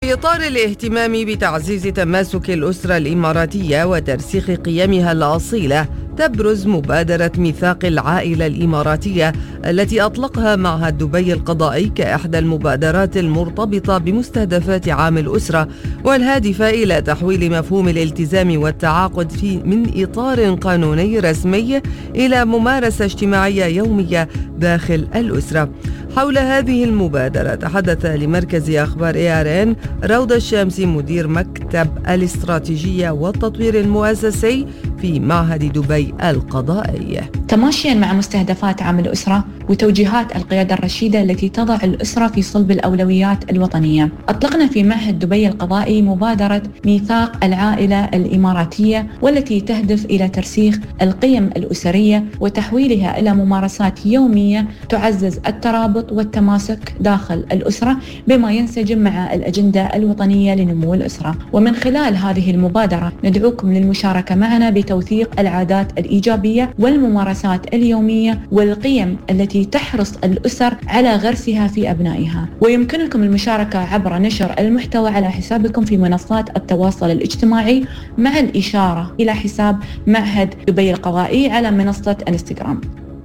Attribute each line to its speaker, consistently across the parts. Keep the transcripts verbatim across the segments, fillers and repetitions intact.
Speaker 1: في إطار الاهتمام بتعزيز تماسك الأسرة الإماراتية وترسيخ قيمها الأصيلة، تبرز مبادرة ميثاق العائلة الإماراتية التي أطلقها معهد دبي القضائي كإحدى المبادرات المرتبطة بمستهدفات عام الأسرة، والهادفة إلى تحويل مفهوم الالتزام والتعاقد في من إطار قانوني رسمي إلى ممارسة اجتماعية يومية داخل الأسرة. حول هذه المبادرة تحدث لمركز أخبار إيه آر إن روضة الشامسي مدير مكتب الاستراتيجية والتطوير المؤسسي في معهد دبي القضائي.
Speaker 2: تماشيا مع مستهدفات عام الأسرة وتوجيهات القيادة الرشيدة التي تضع الأسرة في صلب الأولويات الوطنية، أطلقنا في معهد دبي القضائي مبادرة ميثاق العائلة الإماراتية، والتي تهدف إلى ترسيخ القيم الأسرية وتحويلها إلى ممارسات يومية تعزز الترابط والتماسك داخل الأسرة بما ينسجم مع الأجندة الوطنية لنمو الأسرة. ومن خلال هذه المبادرة ندعوكم للمشاركة معنا بتوثيق العادات الإيجابية والممارسات اليومية والقيم التي تحرص الأسر على غرسها في أبنائها. ويمكنكم المشاركة عبر نشر المحتوى على حسابكم في منصات التواصل الاجتماعي مع الإشارة إلى حساب معهد دبي القضائي على منصة انستغرام.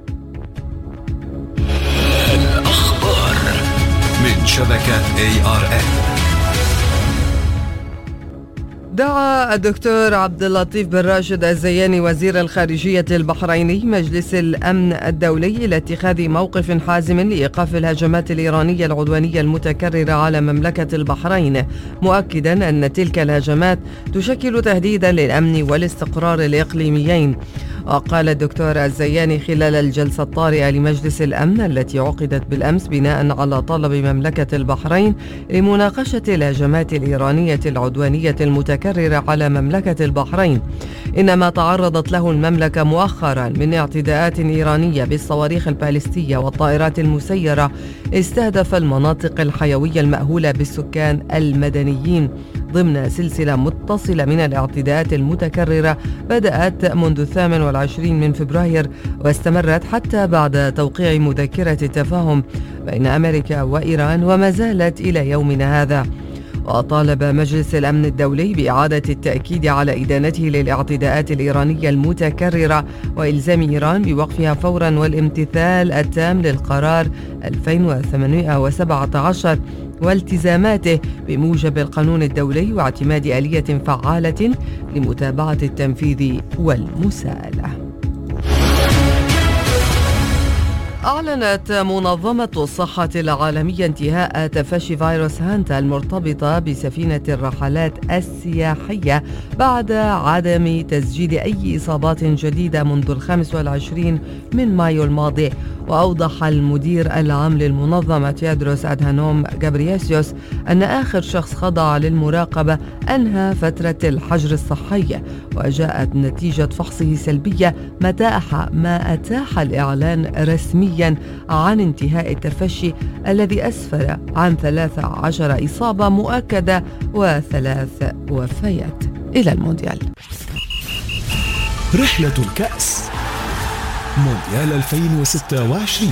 Speaker 3: الأخبار من شبكة إيه آر إن.
Speaker 1: دعا الدكتور عبد اللطيف بن راشد الزياني وزير الخارجية البحريني مجلس الأمن الدولي إلى اتخاذ موقف حازم لإيقاف الهجمات الإيرانية العدوانية المتكررة على مملكة البحرين، مؤكدا أن تلك الهجمات تشكل تهديدا للأمن والاستقرار الإقليميين. وقال الدكتور الزياني خلال الجلسة الطارئة لمجلس الأمن التي عقدت بالأمس بناء على طلب مملكة البحرين لمناقشة الهجمات الإيرانية العدوانية المتكررة على مملكة البحرين، إنما تعرضت له المملكة مؤخرا من اعتداءات إيرانية بالصواريخ البالستية والطائرات المسيرة استهدف المناطق الحيوية المأهولة بالسكان المدنيين ضمن سلسلة متصلة من الاعتداءات المتكررة بدأت منذ الثامن والعشرين من فبراير واستمرت حتى بعد توقيع مذكرة التفاهم بين أمريكا وإيران وما زالت إلى يومنا هذا. وطالب مجلس الأمن الدولي بإعادة التأكيد على إدانته للاعتداءات الإيرانية المتكررة وإلزام إيران بوقفها فورا والامتثال التام للقرار ألفين وثمانمائة وسبعة عشر والتزاماته بموجب القانون الدولي واعتماد آلية فعالة لمتابعة التنفيذ والمساءلة. أعلنت منظمة الصحة العالمية انتهاء تفشي فيروس هانتا المرتبطة بسفينة الرحلات السياحية بعد عدم تسجيل أي إصابات جديدة منذ الخامس والعشرين من مايو الماضي. وأوضح المدير العام للمنظمة تيدروس أدهانوم غابرييسيوس أن آخر شخص خضع للمراقبة أنهى فترة الحجر الصحي، وجاءت نتيجة فحصه سلبية ما أتاح الإعلان رسميا عن انتهاء التفشي الذي أسفر عن ثلاث عشرة إصابة مؤكدة وثلاث وفيات. إلى المونديال.
Speaker 3: رحلة الكأس مونديال ألفين وستة وعشرين.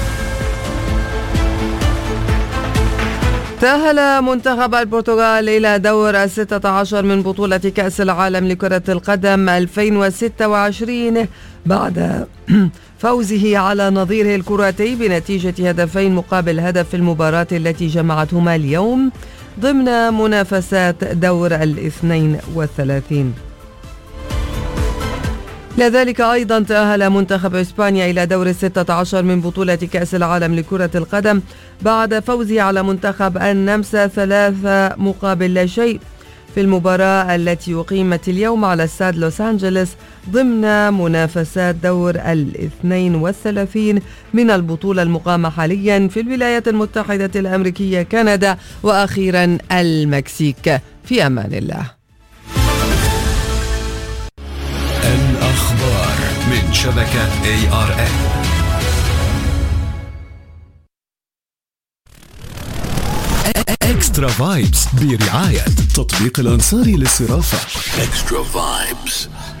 Speaker 1: تأهل منتخب البرتغال إلى دور الستة عشر من بطولة كأس العالم لكرة القدم ألفين وستة وعشرين بعد فوزه على نظيره الكرواتي بنتيجة هدفين مقابل هدف في المباراة التي جمعتهما اليوم ضمن منافسات دور الاثنين والثلاثين. لذلك أيضا تأهل منتخب إسبانيا إلى دور الستة عشر من بطولة كأس العالم لكرة القدم بعد فوزه على منتخب النمسا ثلاثة مقابل لا شيء في المباراة التي أقيمت اليوم على استاد لوس أنجلوس ضمن منافسات دور الاثنين والثلاثين من البطولة المقامة حاليا في الولايات المتحدة الأمريكية، كندا، وأخيرا المكسيك. في أمان الله.
Speaker 3: الأخبار من شبكة إيه آر إن. إكسترا فايبس برعاية تطبيق الأنصاري للصرافة. إكسترا فايبس.